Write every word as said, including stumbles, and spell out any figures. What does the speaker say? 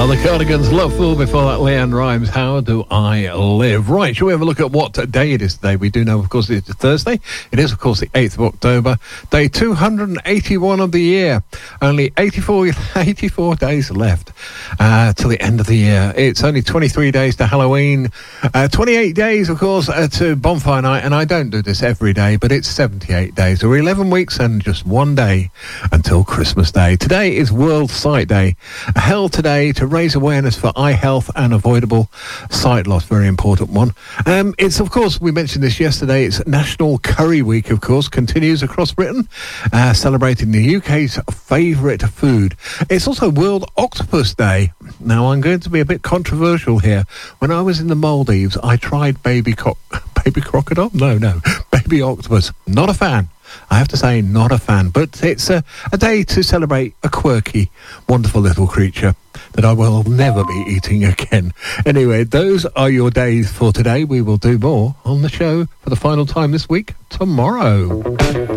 Oh, the Cardigans, Love Fool. Before that, Leanne Rimes, How Do I Live? Right, shall we have a look at what day it is today? We do know, of course, it's Thursday. It is, of course, the eighth of October, day two hundred eighty-one of the year. Only eighty-four, eighty-four days left uh, till the end of the year. It's only twenty-three days to Halloween, uh, twenty-eight days, of course, uh, to Bonfire Night, and I don't do this every day, but it's seventy-eight days. So we're eleven weeks and just one day until Christmas Day. Today is World Sight Day, held today to raise awareness for eye health and avoidable sight loss. Very important one. Um, it's, of course, we mentioned this yesterday, it's National Curry Week, of course, continues across Britain, uh, celebrating the U K's favourite food. It's also World Octopus Day. Now, I'm going to be a bit controversial here. When I was in the Maldives, I tried baby co- baby crocodile? No, no, baby octopus. Not a fan. I have to say, not a fan. But it's a, a day to celebrate a quirky, wonderful little creature that I will never be eating again. Anyway, those are your days for today. We will do more on the show for the final time this week tomorrow.